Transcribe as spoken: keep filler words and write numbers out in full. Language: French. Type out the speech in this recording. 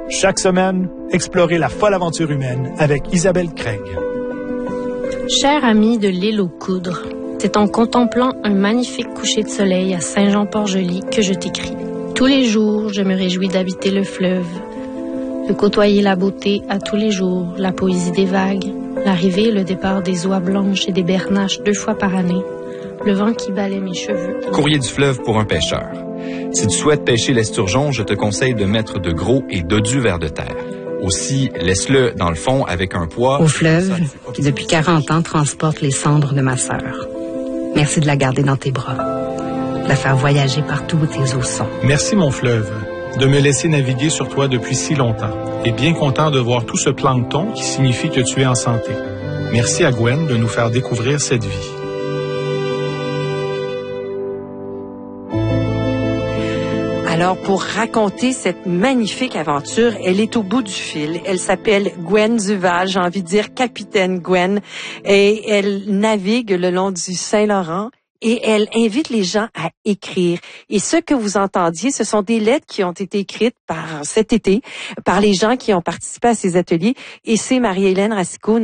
Chaque semaine, explorez la folle aventure humaine avec Isabelle Craig. Cher ami de l'île aux coudres, c'est en contemplant un magnifique coucher de soleil à Saint-Jean-Port-Joli que je t'écris. Tous les jours, je me réjouis d'habiter le fleuve, de côtoyer la beauté à tous les jours, la poésie des vagues, l'arrivée et le départ des oies blanches et des bernaches deux fois par année, le vent qui balaie mes cheveux. Courrier du fleuve pour un pêcheur. Si tu souhaites pêcher l'esturgeon, je te conseille de mettre de gros et dodus vers de terre. Aussi, laisse-le dans le fond avec un poids. Au fleuve, qui depuis quarante ans transporte les cendres de ma sœur. Merci de la garder dans tes bras, de la faire voyager partout où tes eaux sont. Merci mon fleuve, de me laisser naviguer sur toi depuis si longtemps. Et bien content de voir tout ce plancton qui signifie que tu es en santé. Merci à Gwen de nous faire découvrir cette vie. Alors, pour raconter cette magnifique aventure, elle est au bout du fil. Elle s'appelle Gwen Duval, j'ai envie de dire Capitaine Gwen, et elle navigue le long du Saint-Laurent. Et elle invite les gens à écrire. Et ce que vous entendiez, ce sont des lettres qui ont été écrites par cet été, par les gens qui ont participé à ces ateliers. Et c'est Marie-Hélène Racicot,